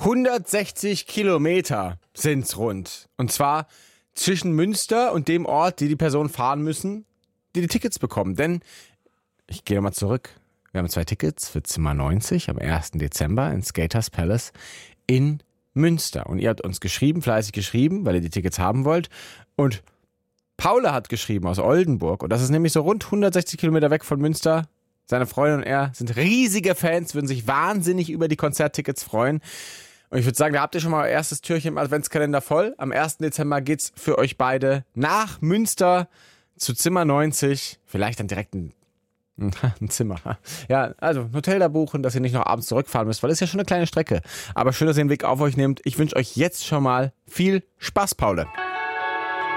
160 Kilometer sind's rund. Und zwar zwischen Münster und dem Ort, die Personen fahren müssen, die Tickets bekommen. Denn, ich gehe nochmal zurück, wir haben 2 Tickets für Zimmer 90 am 1. Dezember in Skaters Palace in Münster. Und ihr habt uns fleißig geschrieben, weil ihr die Tickets haben wollt. Und Paula hat geschrieben aus Oldenburg. Und das ist nämlich so rund 160 Kilometer weg von Münster. Seine Freundin und er sind riesige Fans, würden sich wahnsinnig über die Konzerttickets freuen. Und ich würde sagen, da habt ihr schon mal erstes Türchen im Adventskalender voll. Am 1. Dezember geht's für euch beide nach Münster zu Zimmer 90. Vielleicht dann direkt ein Zimmer. Ja, also ein Hotel da buchen, dass ihr nicht noch abends zurückfahren müsst, weil das ist ja schon eine kleine Strecke. Aber schön, dass ihr den Weg auf euch nehmt. Ich wünsche euch jetzt schon mal viel Spaß, Paul.